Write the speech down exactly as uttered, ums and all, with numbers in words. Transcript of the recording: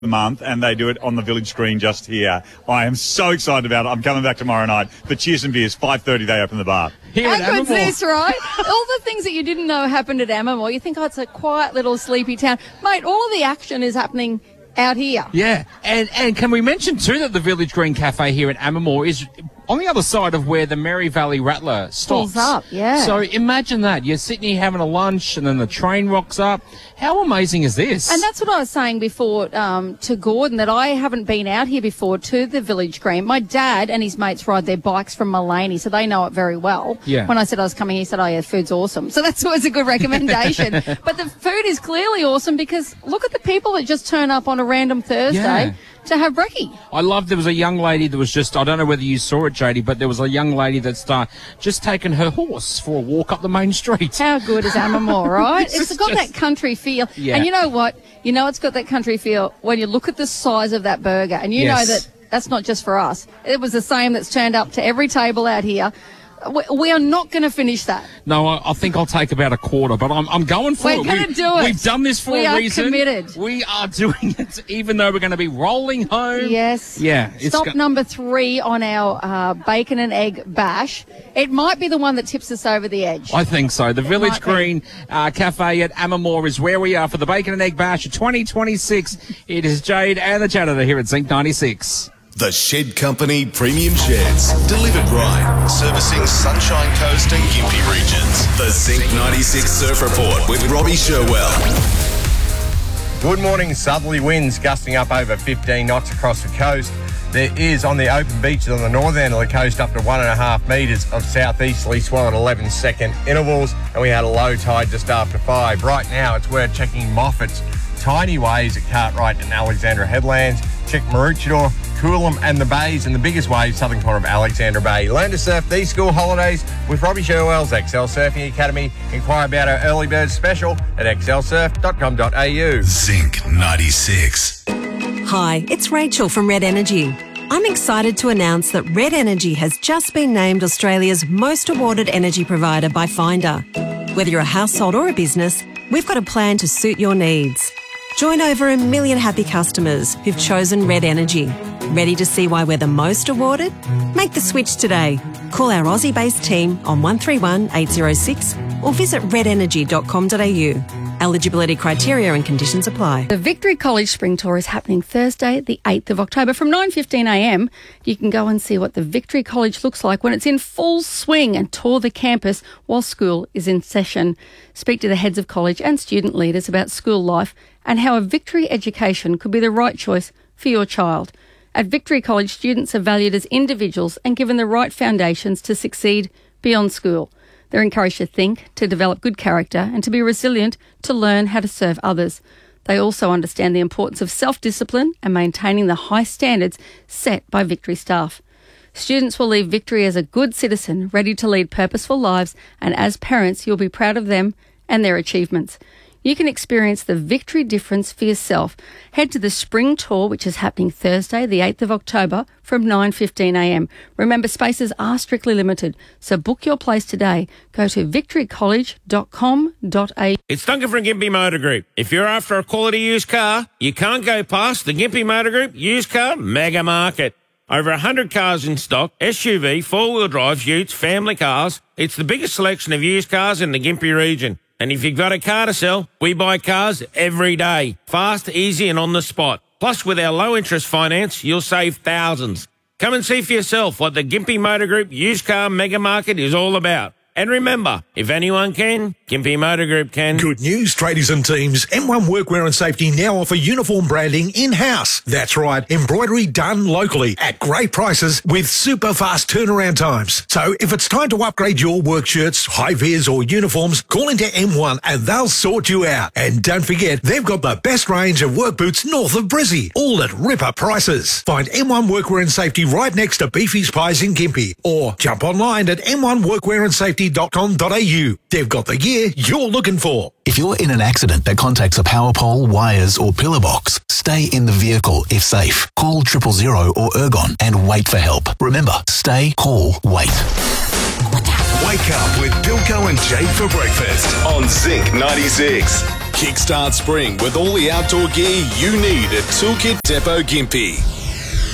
the month, and they do it on the village green just here. I am so excited about it. I'm coming back tomorrow night for Cheers and Beers. five thirty they open the bar. Here How at good's Amamore. this, right? All the things that you didn't know happened at Amamore. You think, oh, it's a quiet little sleepy town. Mate, all of the action is happening out here. Yeah, and and can we mention too that the Village Green Cafe here at Amamore is on the other side of where the Mary Valley Rattler stops. Pulls up, yeah. So imagine that. You're sitting here having a lunch and then the train rocks up. How amazing is this? And that's what I was saying before um, to Gordon, that I haven't been out here before to the Village Green. My dad and his mates ride their bikes from Mullaney, so they know it very well. Yeah. When I said I was coming, he said, oh, yeah, food's awesome. So that's always a good recommendation. But the food is clearly awesome because look at the people that just turn up on a random Thursday Yeah. to have brekkie. I love there was a young lady that was just, I don't know whether you saw it, J D, but there was a young lady that's uh, just taken her horse for a walk up the main street. How good is Amamore, right? It's It's got just- that country feel. Yeah. And you know what? You know it's got that country feel when you look at the size of that burger, and you Yes. know that that's not just for us. It was the same that's turned up to every table out here. We, we are not going to finish that. No, I, I think I'll take about a quarter, but I'm, I'm going for We're it. gonna We- do it. We've done this for We a are reason. committed. We are doing it, even though we're going to be rolling home. Yes. Yeah. it's Stop go- number three on our uh, bacon and egg bash. It might be the one that tips us over the edge. I think so. The Village might be. Green uh, Cafe at Amamore is where we are for the Bacon and Egg Bash of twenty twenty-six. It is Jade and the Janitor here at Zinc ninety-six. The Shed Company Premium Sheds. Delivered right. Servicing Sunshine Coast and Gympie regions. The Zinc ninety-six Surf Report with Robbie Sherwell. Good morning. Southerly winds gusting up over fifteen knots across the coast. There is on the open beaches on the northern end of the coast up to one and a half metres of southeasterly swell at eleven second intervals, and we had a low tide just after five. Right now it's worth checking Moffat's tiny waves at Cartwright and Alexandra Headlands. Check Maroochydore, Coolum and the Bays, and the biggest waves southern corner of Alexandra Bay. Learn to surf these school holidays with Robbie Sherwell's Excel Surfing Academy. Inquire about our early bird special at excel surf dot com dot a u. Zinc ninety-six. Hi, it's Rachel from Red Energy. I'm excited to announce that Red Energy has just been named Australia's most awarded energy provider by Finder. Whether you're a household or a business, we've got a plan to suit your needs. Join over a million happy customers who've chosen Red Energy. Ready to see why we're the most awarded? Make the switch today. Call our Aussie-based team on one three one, eight zero six or visit red energy dot com dot a u. Eligibility criteria and conditions apply. The Victory College Spring Tour is happening Thursday, the eighth of October from nine fifteen a m. You can go and see what the Victory College looks like when it's in full swing and tour the campus while school is in session. Speak to the heads of college and student leaders about school life and how a Victory education could be the right choice for your child. At Victory College, students are valued as individuals and given the right foundations to succeed beyond school. They're encouraged to think, to develop good character and to be resilient to learn how to serve others. They also understand the importance of self-discipline and maintaining the high standards set by Victory staff. Students will leave Victory as a good citizen, ready to lead purposeful lives, and as parents, you'll be proud of them and their achievements. You can experience the Victory difference for yourself. Head to the Spring Tour, which is happening Thursday, the eighth of October from nine fifteen a m. Remember, spaces are strictly limited, so book your place today. Go to victory college dot com dot a u. It's Duncan from Gympie Motor Group. If you're after a quality used car, you can't go past the Gympie Motor Group used car mega market. Over one hundred cars in stock, S U V, four-wheel drive, utes, family cars. It's the biggest selection of used cars in the Gympie region. And if you've got a car to sell, we buy cars every day. Fast, easy and on the spot. Plus, with our low-interest finance, you'll save thousands. Come and see for yourself what the Gympie Motor Group used car mega market is all about. And remember, if anyone can, Gympie Motor Group can. Good news, tradies and teams. M one Workwear and Safety now offer uniform branding in-house. That's right, embroidery done locally at great prices with super fast turnaround times. So if it's time to upgrade your work shirts, high-vis or uniforms, call into M one and they'll sort you out. And don't forget, they've got the best range of work boots north of Brizzy, all at ripper prices. Find M one Workwear and Safety right next to Beefy's Pies in Gympie, or jump online at m one workwear and safety dot com dot a u. They've got the gear you're looking for. If you're in an accident that contacts a power pole, wires or pillar box, stay in the vehicle if safe. Call triple zero or Ergon and wait for help. Remember, stay, call, wait. Wake up with Bilko and Jade for breakfast on Zinc ninety-six. Kickstart spring with all the outdoor gear you need at Toolkit Depot Gympie.